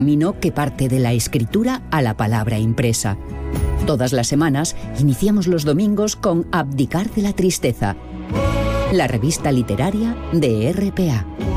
camino que parte de la escritura a la palabra impresa. Todas las semanas iniciamos los domingos con Abdicar de la tristeza, la revista literaria de RPA.